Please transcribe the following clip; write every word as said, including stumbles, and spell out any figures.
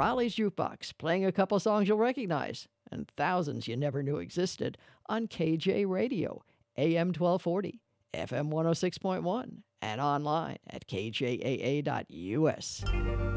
O'Reilly's Jukebox, playing a couple songs you'll recognize, and thousands you never knew existed on K J Radio, A M twelve forty, F M one oh six point one, and online at K J A A dot U S.